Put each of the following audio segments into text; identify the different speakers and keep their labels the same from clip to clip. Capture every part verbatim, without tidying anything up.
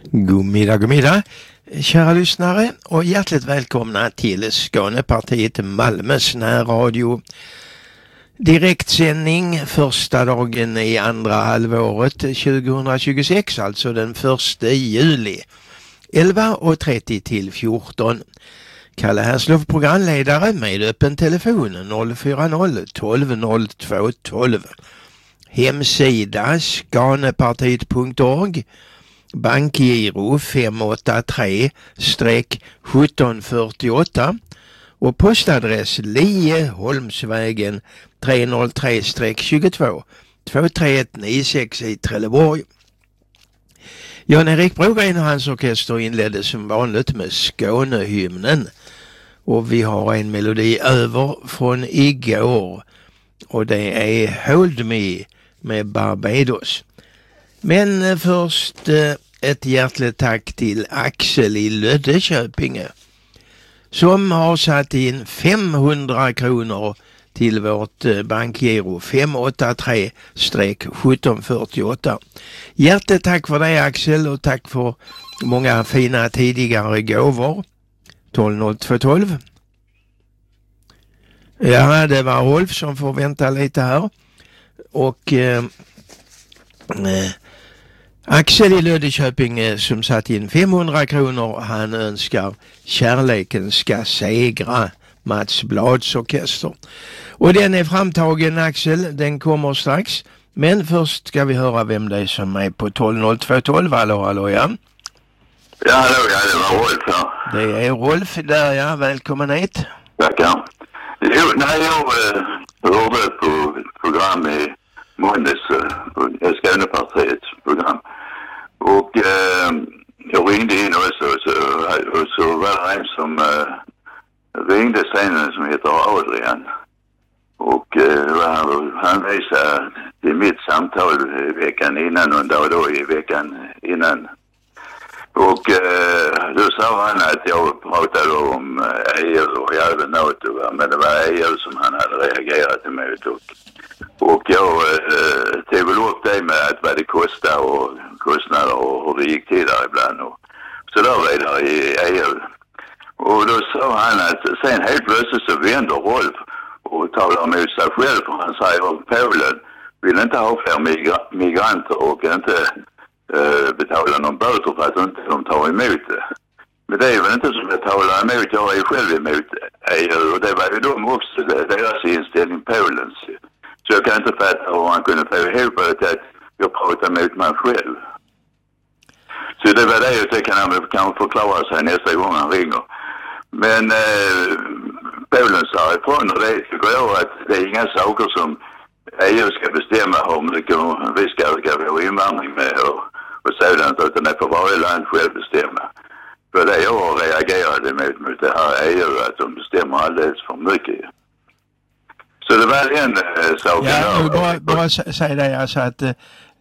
Speaker 1: God middag, god middag, kära lyssnare, och hjärtligt välkomna till Skånepartiet Malmös närradio. Direktsändning första dagen i andra halvåret tjugohundratjugosex, alltså den första juli, elva och trettio till fjorton. Kalle Herslov, programledare, med öppen telefon noll fyra noll tolv noll två tolv. Hemsida skanepartiet punkt org. Bankgiro fem åtta tre sjutton fyrtioåtta och postadress Lieholmsvägen tre noll tre tjugotvå två tre ett nio sex i Trelleborg. Jan-Erik Brogren och hans orkester inledde som vanligt med Skånehymnen, och vi har en melodi över från igår, och det är Hold Me med Barbados. Men först ett hjärtligt tack till Axel i Löddeköpinge som har satt in femhundra kronor till vårt bankgiro fem åtta tre sjutton fyrtioåtta. Hjärtligt tack för det, Axel, och tack för många fina tidigare gåvor. tolv noll två tolv. Ja, det var Rolf som får vänta lite här. Och eh, eh, Axel i Löddeköping som satt in femhundra kronor, han önskar Kärleken ska segra, Mats Blads orkester. Och den är framtagen, Axel, den kommer strax. Men först ska vi höra vem det är som är på tolv noll två tolv. Hallå, hallå, ja.
Speaker 2: Ja, hallå, ja, det var Rolf, ja.
Speaker 1: Det är Rolf där, ja. Välkommen hit.
Speaker 2: Tackar. Jo, när jag eh, hörde på program i måndags, eh, Skånepartiets program, och eh, jag ringde in också, och så, och så var det en som eh, ringde sen som heter Adrian. Och eh, han, han visade till mitt samtal i veckan innan och en dag då i veckan innan. Och eh, då sa han att jag pratade om E U och även NATO, men det var E U som han hade reagerat emot. Och, och jag eh, tog väl upp det med att vad det kostar och kostnader och hur det gick till där ibland. Och så där var det i E U. Och då sa han att sen helt plötsligt så vänder Rolf och talar emot sig själv, för han säger att Polen vill inte ha fler migra- migranter och inte uh, betala någon böter för att inte de tar emot det. Men det är väl inte som jag talar emot, jag är själv emot E U, och det var ju de också, deras inställning, Polens. Så jag kan inte fatta hur han kunde få ihop det att jag pratar emot mig själv. Så det var det jag kan han kan förklara sig nästa gång han ringer. Men eh, Polen sa ifrån, och det tycker jag att det är inga saker som E U ska bestämma om det kan, vi ska ha vår invandring med och, och sådant, utan det får varje land själv bestämma. För det jag reagerade mot, mot det här E U, att de bestämmer alldeles för mycket. Så det var en äh, sak.
Speaker 1: Ja, jag bara, bara säga det, alltså att äh,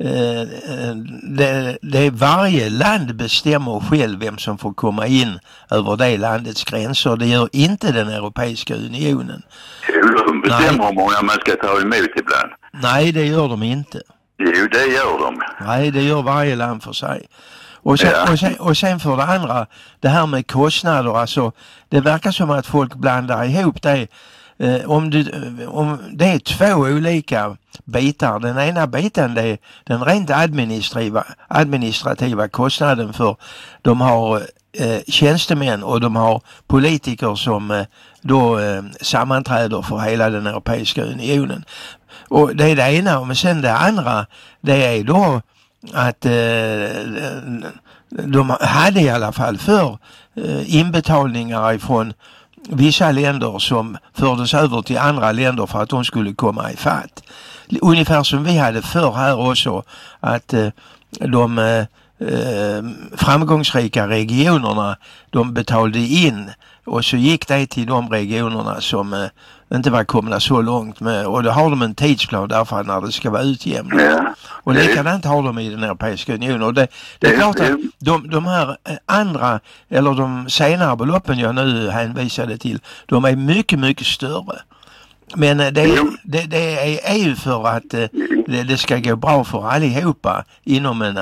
Speaker 1: det, det är varje land bestämmer själv vem som får komma in över det landets gränser. Det gör inte den Europeiska unionen.
Speaker 2: Jo, de bestämmer hur många man ska ta emot ibland.
Speaker 1: Nej, det gör de inte.
Speaker 2: Jo, det gör de.
Speaker 1: Nej, det gör varje land för sig. Och sen,
Speaker 2: ja.
Speaker 1: och, sen, och sen för det andra, det här med kostnader, alltså det verkar som att folk blandar ihop det. Eh, om, du, om det är två olika bitar. Den ena biten, det är den rent administrativa, administrativa kostnaden för de har eh, tjänstemän och de har politiker som eh, då eh, sammanträder för hela den Europeiska unionen. Och det är det ena, men sen det andra, det är då att eh, de hade i alla fall för eh, inbetalningar ifrån vissa länder som fördes över till andra länder för att de skulle komma i fatt. Ungefär som vi hade förr här också, att eh, de eh, framgångsrika regionerna, de betalade in och så gick det till de regionerna som eh, inte var komna så långt med, och då har de en tidsplan därför när det ska vara utjämnat. Ja. Och likadant har de i den Europeiska unionen. Och det, det är klart att de, de här andra, eller de senare beloppen jag nu hänvisade till, de är mycket, mycket större. Men det, det, det är ju för att det, det ska gå bra för allihopa inom en,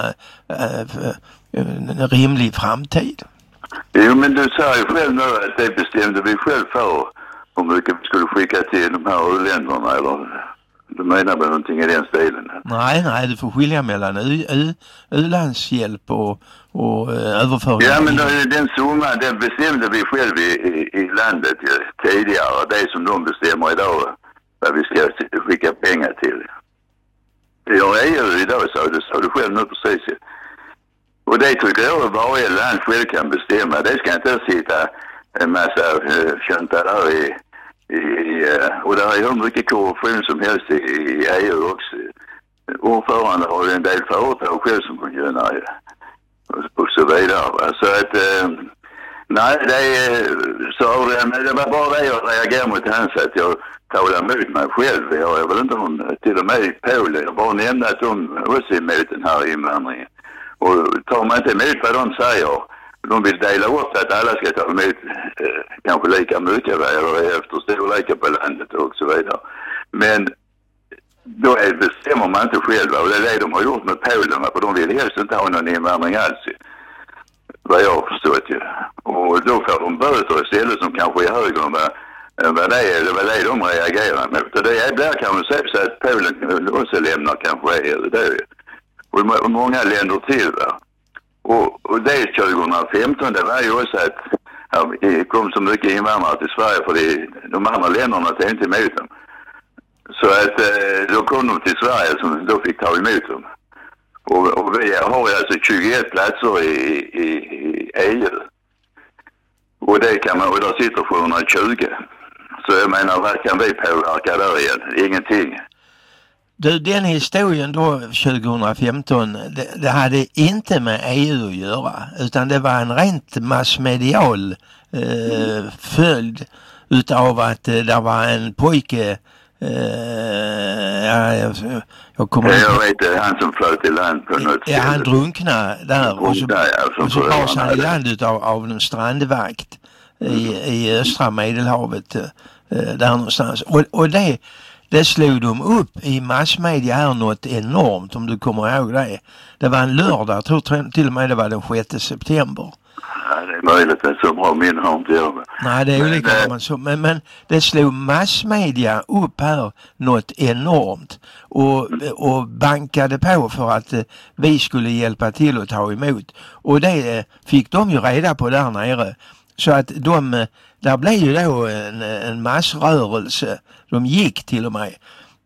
Speaker 1: en rimlig framtid.
Speaker 2: Jo, men du sa ju själv nu att det bestämde vi själv för hur mycket vi skulle skicka till de här u-länderna, eller du menar väl någonting i den stilen?
Speaker 1: Nej, nej, du får skilja mellan u- u- u-landshjälp och, och uh, överföring.
Speaker 2: Ja, men då, den summan, den bestämde vi själv i, i, i landet ja, tidigare. Det som de bestämmer idag, vad vi ska skicka pengar till. Det gör E U idag, så du sa du själv nu precis. Och det tycker jag att varje land själv kan bestämma. Det ska inte sitta en massa uh, köntar där i, i, i uh, och det är ju mycket korruption som helst i, i E U också. Ordförande har ju en del företag själv som gynnar och så vidare. Så att uh, nej, det är så men det var bara det jag reagerar mot hans att jag talar emot mig själv. Jag är väl inte hon, till och med i Polen. Jag bara nämnde att de också är emot den här invandringen. Och tar man inte emot vad de säger, de vill dela upp att alla ska ta emot eh, kanske lika mycket eller efter storleken på landet och så vidare. Men då är, bestämmer man inte själva, och det är det de har gjort med Polen, för de vill helst inte ha någon invandring alls, vad jag har förstått ju. Och då får de böter istället som kanske är högre än vad, än vad det är, eller vad det är de reagerar mot. Och det är där kan man säga så att Polen också lämnar kanske är det är och många länder till va. Och, och det tjugohundrafemton det var ju också att ja, det kom så mycket invandrare till Sverige för det, de andra länderna tog inte emot dem. Så att eh, då kom de till Sverige som då fick ta emot dem. Och, och vi har alltså tjugoett platser i, i, i E U. Och det kan man, och där sitter sjuhundratjugo. Så jag menar, vad kan vi påverka där igen? Ingenting.
Speaker 1: Du, den historien då tjugohundrafemton, det, det hade inte med E U att göra, utan det var en rent massmedial eh, följd utav att eh, det var en pojke eh, ja, jag, jag kommer
Speaker 2: ja, jag vet det, han som flöt i land på något
Speaker 1: ja, han drunknade där och så, och så bars han i land utav av en strandvakt i, i östra Medelhavet eh, där någonstans. Och, och det Det slog de upp i massmedia här något enormt, om du kommer ihåg det. Det var en lördag, jag tror till och med det var den sjätte september.
Speaker 2: Ja, det är möjligt, det är så bra min har inte jag.
Speaker 1: Nej, det är olika men, man så, men, men det slog massmedia upp här något enormt och, och bankade på för att eh, vi skulle hjälpa till att ta emot. Och det eh, fick de ju reda på där nere. Så att de, där blev ju då en, en massrörelse. De gick till och med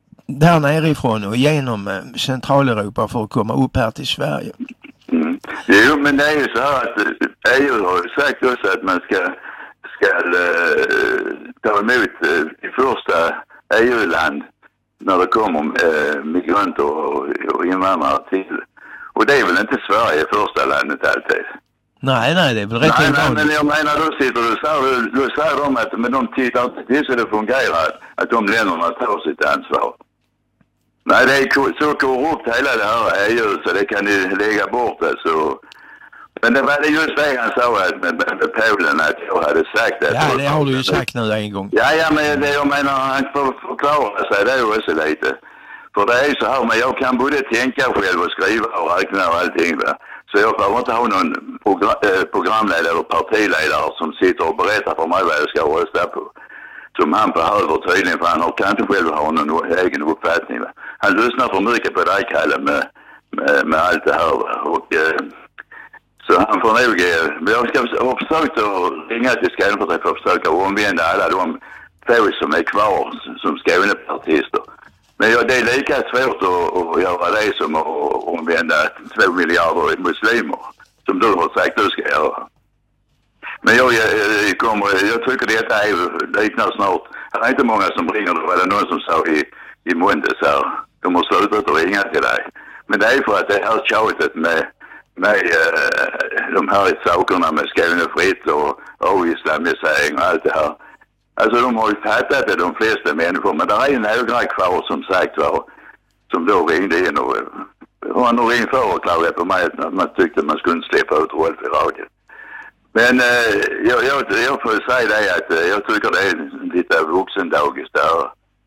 Speaker 1: där nerifrån och genom Centraleuropa för att komma upp här till Sverige.
Speaker 2: Mm. Jo, men det är ju så här att E U har ju sagt också att man ska, ska äh, ta emot äh, i första E U-land när det kommer äh, migranter och, och invandrare till. Och det är väl inte Sverige första landet alltid.
Speaker 1: Nej, nej, det är väl rätt.
Speaker 2: Nej, nej, men jag menar, då sitter du så här, då säger de att men de tittar inte till så det fungerar, att de länderna tar sitt ansvar. Nej, det är så korrupt hela det här E U så det kan ni lägga bort alltså. Men det var det just det han sa att med, med Polen att jag hade sagt det.
Speaker 1: Ja, det har du ju sagt nu en gång.
Speaker 2: Ja, ja, men det jag menar, han får förklara sig det också lite. För det är så här, men jag kan både tänka själv och skriva och räkna och allting va. Så jag behöver inte ha någon program, eh, programledare eller partiledare som sitter och berättar för mig vad jag ska rösta på. Som han behöver tydligen, för han kan inte själv ha någon egen uppfattning. Va? Han lyssnar för mycket på dig, Kalle, med, med, med allt det här. Va? Och, eh, så han får nog... Eh, jag ska ha försökt att ringa till Skånepartiet för att försöka omvända alla de två som är kvar som Skånepartister. Men ja, det är lika svårt att, att göra det som att omvända två miljarder muslimer, som du har sagt du ska göra. Men jag, jag, kommer, jag tycker detta är liknar snart. Det är inte många som ringer, det var det någon som sa i, i måndags här. De har slutat att ringa till dig. Men det är för att det här tjatet med, med uh, de här sakerna med Skånefritt och avislamisering och allt det här. Alltså de har ju fattat det, de flesta människor, men det är några kvar som sagt var, som då ringde in och, och han har ringt för och klagade på mig att man tyckte man skulle släppa ut Rolf i radion. Men eh, jag, jag, jag får säga det att eh, jag tycker det är lite vuxendagis där.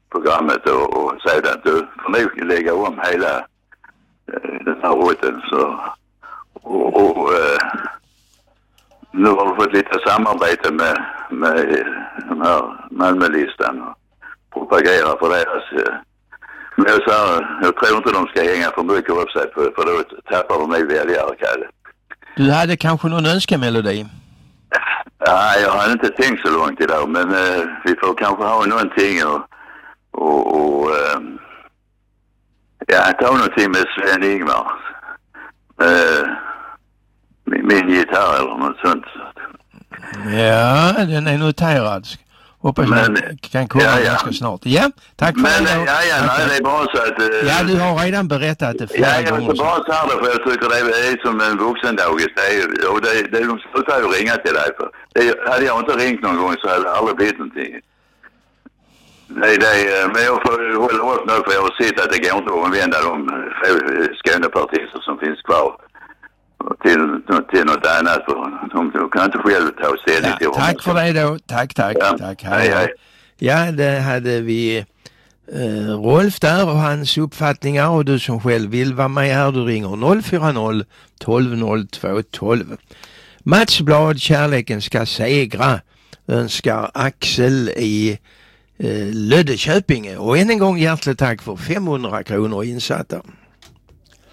Speaker 2: programmet och, och säga att du får nog lägga om hela eh, den här rutten. Så, och, och eh, nu har vi fått lite samarbete med, med den här Malmölistan och propagera för deras. Eh, men jag, sa, jag tror inte de ska hänga för mycket upp sig på, för då tappar de mig väljare, Kalle.
Speaker 1: Du hade kanske någon önskemelodi?
Speaker 2: Ja, jag har inte tänkt så långt idag, men eh, vi får kanske ha någonting och, och, och eh, ja, ta någonting med Sven Ingmar. Eh, min, min gitarr eller något sånt.
Speaker 1: Ja, den är noterad. Hoppas men, den kan komma ja, ja. ganska snart. Ja, tack för
Speaker 2: men,
Speaker 1: det.
Speaker 2: Ja, ja, nej, det är bara så att... Uh,
Speaker 1: ja, du har redan berättat det flera
Speaker 2: ja, gånger. Ja, jag ska bara säga det, för jag tycker det är som en vuxendagis. Det är, och det, det, de slutar ju ringa till dig för. Det, hade jag inte ringt någon gång så hade det aldrig blivit någonting. Nej, det är, men jag får hålla upp nu, för jag har sett att det går inte att omvända de Skånepartister som finns kvar till, till något annat. De, de kan inte själv ta ställning till.
Speaker 1: Ja, tack för det då. Tack, tack. Ja. tack. Hej, hej. Ja, det hade vi eh, Rolf där och hans uppfattningar, och du som själv vill vara med här, du ringer noll fyra noll tolv noll två tolv. Matchblad, kärleken ska segra, önskar Axel i eh, Löddeköpinge, och än en gång hjärtligt tack för femhundra kronor insatta.